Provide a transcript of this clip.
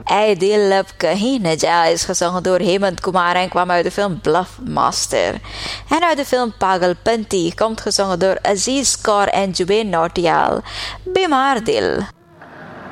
Ei Dil Ab Kahin Na Jaye is gezongen door Hemant Kumar en kwam uit de film Bluffmaster. En uit de film Pagalpanti komt gezongen door Aziz Kaur en Jubain Nautiyal, Bimar Dil.